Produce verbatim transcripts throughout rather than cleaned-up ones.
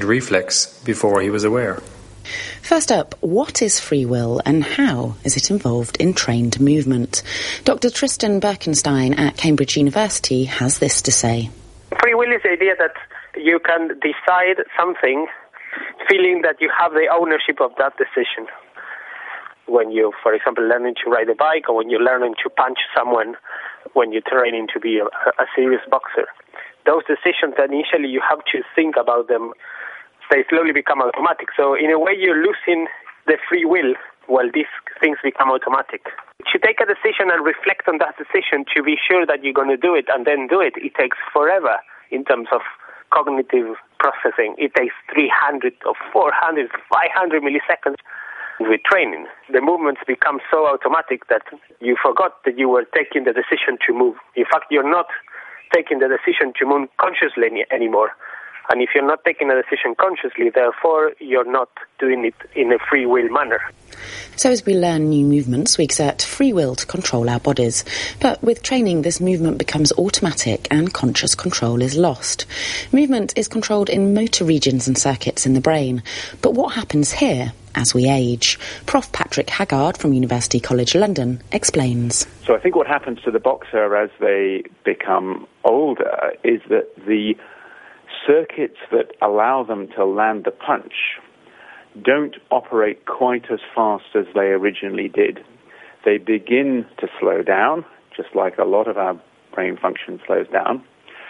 reflex before he was aware. First up, what is free will and how is it involved in trained movement? Doctor Tristan Birkenstein at Cambridge University has this to say. Free will is the idea that you can decide something feeling that you have the ownership of that decision. When you, for example, learning to ride a bike, or when you're learning to punch someone, when you're training to be a, a serious boxer. Those decisions that initially you have to think about them, they slowly become automatic. So in a way you're losing the free will while these things become automatic. To take a decision and reflect on that decision to be sure that you're going to do it and then do it, it takes forever in terms of cognitive processing. It takes three hundred or four hundred, five hundred milliseconds. With training, the movements become so automatic that you forgot that you were taking the decision to move. In fact, you're not taking the decision to move consciously any, anymore. And if you're not taking a decision consciously, therefore, you're not doing it in a free will manner. So as we learn new movements, we exert free will to control our bodies. But with training, this movement becomes automatic and conscious control is lost. Movement is controlled in motor regions and circuits in the brain. But what happens here as we age? Professor Patrick Haggard from University College London explains. So I think what happens to the boxer as they become older is that the circuits that allow them to land the punch don't operate quite as fast as they originally did. They begin to slow down, just like a lot of our brain function slows down.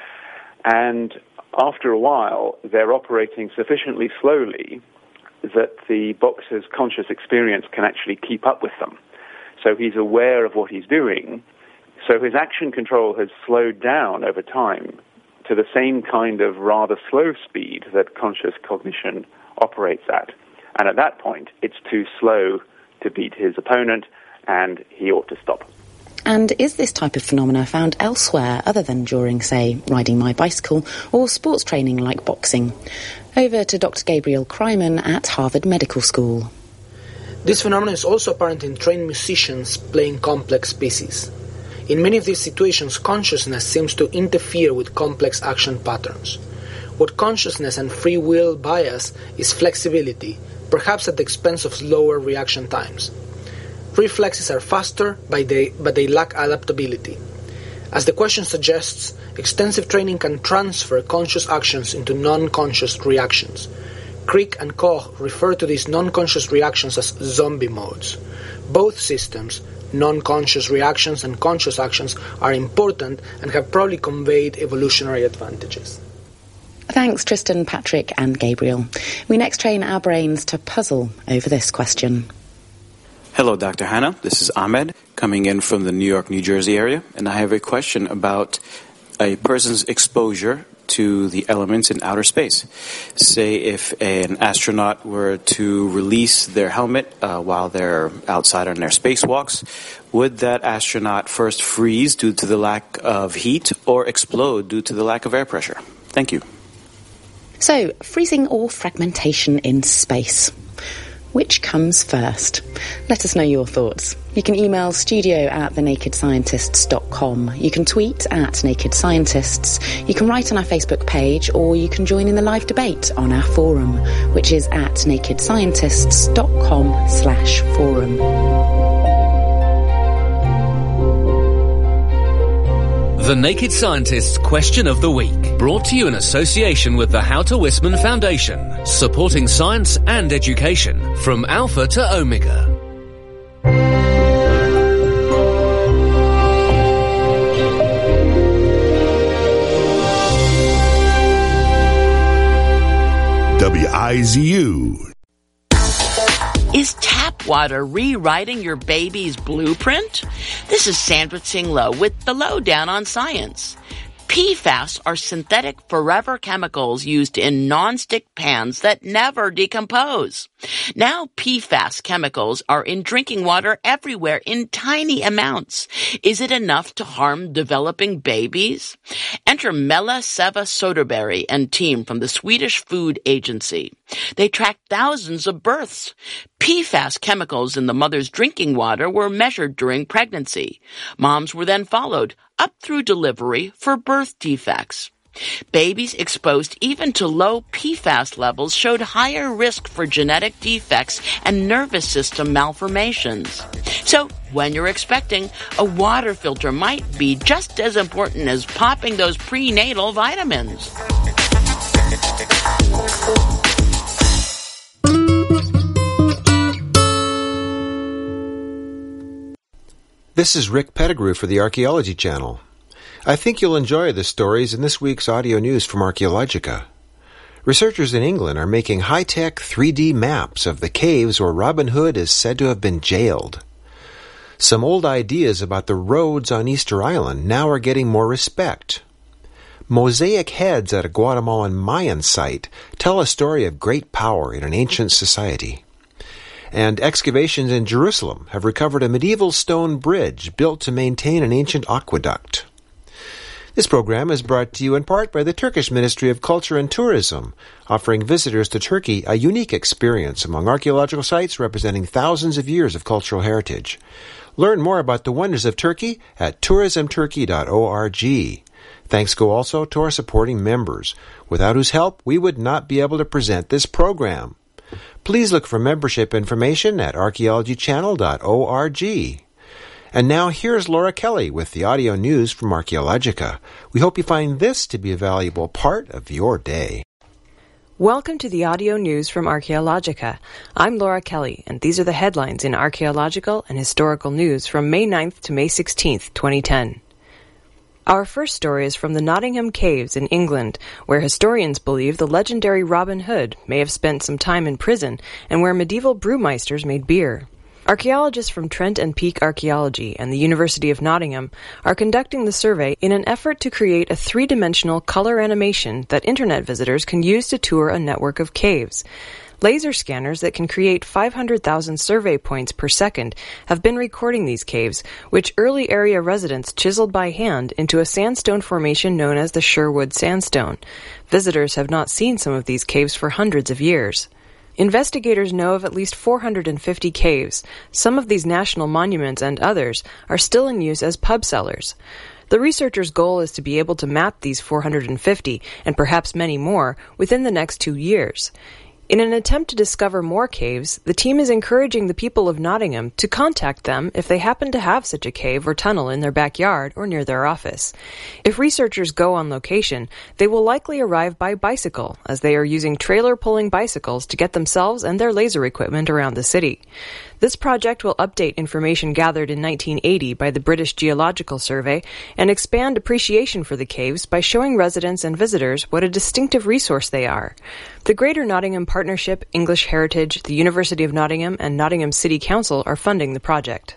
And after a while, they're operating sufficiently slowly that the boxer's conscious experience can actually keep up with them. So he's aware of what he's doing. So his action control has slowed down over time to the same kind of rather slow speed that conscious cognition operates at. And at that point, it's too slow to beat his opponent, and he ought to stop. And is this type of phenomena found elsewhere other than during, say, riding my bicycle or sports training like boxing? Over to Doctor Gabriel Kreiman at Harvard Medical School. This phenomenon is also apparent in trained musicians playing complex pieces. In many of these situations, consciousness seems to interfere with complex action patterns. What consciousness and free will bias is flexibility, perhaps at the expense of slower reaction times. Reflexes are faster, but they, but they lack adaptability. As the question suggests, extensive training can transfer conscious actions into non-conscious reactions. Crick and Koch refer to these non-conscious reactions as zombie modes. Both systems, non-conscious reactions and conscious actions, are important and have probably conveyed evolutionary advantages. Thanks, Tristan, Patrick and Gabriel. We next train our brains to puzzle over this question. Hello, Doctor Hanna. This is Ahmed, coming in from the New York, New Jersey area, and I have a question about a person's exposure to the elements in outer space. Say if an astronaut were to release their helmet uh, while they're outside on their spacewalks, would that astronaut first freeze due to the lack of heat or explode due to the lack of air pressure? Thank you. So, freezing or fragmentation in space. Which comes first? Let us know your thoughts. You can email studio at the naked scientists dot com. You can tweet at Naked Scientists. You can write on our Facebook page, or you can join in the live debate on our forum, which is at naked scientists dot com slash forum. The Naked Scientists Question of the Week, brought to you in association with the Houter Wisman Foundation, supporting science and education from Alpha to Omega. W I Z U. Is tap water rewriting your baby's blueprint? This is Sandra Tsinglow with the Lowdown on Science. P FAS are synthetic forever chemicals used in nonstick pans that never decompose. Now P FAS chemicals are in drinking water everywhere in tiny amounts. Is it enough to harm developing babies? Enter Mella Seva Soderberg and team from the Swedish Food Agency. They tracked thousands of births. P FAS chemicals in the mother's drinking water were measured during pregnancy. Moms were then followed up through delivery for birth defects. Babies exposed even to low P FAS levels showed higher risk for genetic defects and nervous system malformations. So, when you're expecting, a water filter might be just as important as popping those prenatal vitamins. This is Rick Pettigrew for the Archaeology Channel. I think you'll enjoy the stories in this week's audio news from Archaeologica. Researchers in England are making high-tech three D maps of the caves where Robin Hood is said to have been jailed. Some old ideas about the roads on Easter Island now are getting more respect. Mosaic heads at a Guatemalan Mayan site tell a story of great power in an ancient society. And excavations in Jerusalem have recovered a medieval stone bridge built to maintain an ancient aqueduct. This program is brought to you in part by the Turkish Ministry of Culture and Tourism, offering visitors to Turkey a unique experience among archaeological sites representing thousands of years of cultural heritage. Learn more about the wonders of Turkey at tourism turkey dot org. Thanks go also to our supporting members, without whose help we would not be able to present this program. Please look for membership information at archaeology channel dot org. And now here's Laura Kelly with the audio news from Archaeologica. We hope you find this to be a valuable part of your day. Welcome to the audio news from Archaeologica. I'm Laura Kelly, and these are the headlines in archaeological and historical news from May ninth to May sixteenth, twenty ten. Our first story is from the Nottingham Caves in England, where historians believe the legendary Robin Hood may have spent some time in prison and where medieval brewmeisters made beer. Archaeologists from Trent and Peak Archaeology and the University of Nottingham are conducting the survey in an effort to create a three-dimensional color animation that Internet visitors can use to tour a network of caves. Laser scanners that can create five hundred thousand survey points per second have been recording these caves, which early area residents chiseled by hand into a sandstone formation known as the Sherwood Sandstone. Visitors have not seen some of these caves for hundreds of years. Investigators know of at least four hundred fifty caves. Some of these national monuments and others are still in use as pub cellars. The researchers' goal is to be able to map these four hundred fifty, and perhaps many more, within the next two years. In an attempt to discover more caves, the team is encouraging the people of Nottingham to contact them if they happen to have such a cave or tunnel in their backyard or near their office. If researchers go on location, they will likely arrive by bicycle, as they are using trailer-pulling bicycles to get themselves and their laser equipment around the city. This project will update information gathered in nineteen eighty by the British Geological Survey and expand appreciation for the caves by showing residents and visitors what a distinctive resource they are. The Greater Nottingham Partnership, English Heritage, the University of Nottingham, and Nottingham City Council are funding the project.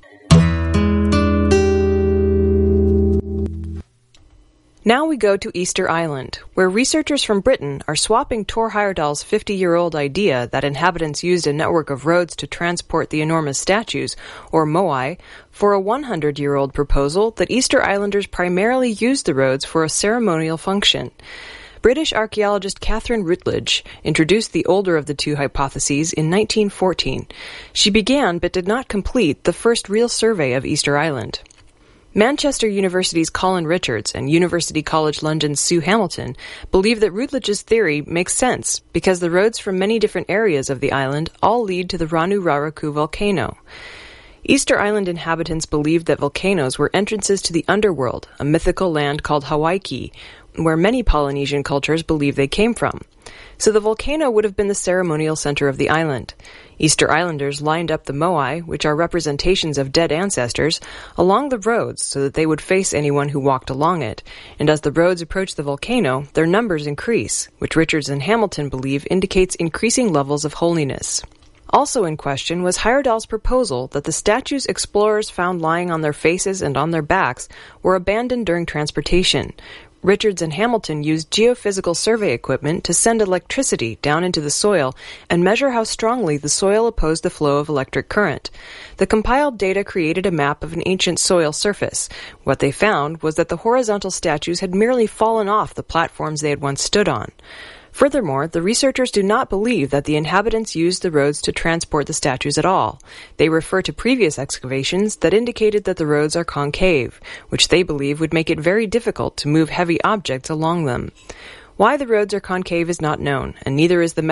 Now we go to Easter Island, where researchers from Britain are swapping Thor Heyerdahl's fifty-year-old idea that inhabitants used a network of roads to transport the enormous statues, or moai, for a hundred-year-old proposal that Easter Islanders primarily used the roads for a ceremonial function. British archaeologist Catherine Routledge introduced the older of the two hypotheses in nineteen fourteen. She began, but did not complete, the first real survey of Easter Island. Manchester University's Colin Richards and University College London's Sue Hamilton believe that Routledge's theory makes sense because the roads from many different areas of the island all lead to the Ranu Raraku volcano. Easter Island inhabitants believed that volcanoes were entrances to the underworld, a mythical land called Hawaii, where many Polynesian cultures believe they came from. So the volcano would have been the ceremonial center of the island. Easter Islanders lined up the moai, which are representations of dead ancestors, along the roads so that they would face anyone who walked along it, and as the roads approach the volcano, their numbers increase, which Richards and Hamilton believe indicates increasing levels of holiness. Also in question was Heyerdahl's proposal that the statues explorers found lying on their faces and on their backs were abandoned during transportation. Richards and Hamilton used geophysical survey equipment to send electricity down into the soil and measure how strongly the soil opposed the flow of electric current. The compiled data created a map of an ancient soil surface. What they found was that the horizontal statues had merely fallen off the platforms they had once stood on. Furthermore, the researchers do not believe that the inhabitants used the roads to transport the statues at all. They refer to previous excavations that indicated that the roads are concave, which they believe would make it very difficult to move heavy objects along them. Why the roads are concave is not known, and neither is the